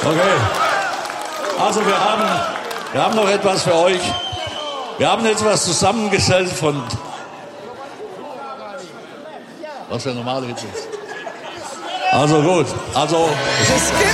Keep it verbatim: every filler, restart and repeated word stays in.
Okay. Also wir haben, wir haben noch etwas für euch. Wir haben jetzt was zusammengestellt von... Was für normale Hitze ist. Also gut. Also...